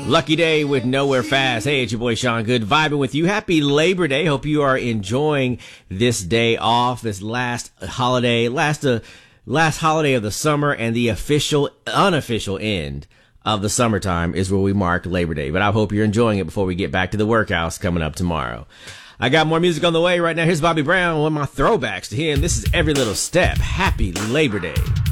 Lucky Day with Nowhere Fast. Hey, it's your boy Sean Good, vibing with you. Happy Labor Day. Hope you are enjoying this day off, this last holiday, last holiday of the summer, and the unofficial end of the summertime is where we mark Labor Day. But I hope you're enjoying it before we get back to the workhouse coming up tomorrow. I got more music on the way right now. Here's Bobby Brown, one of my throwbacks to him. This is Every Little Step. Happy Labor Day.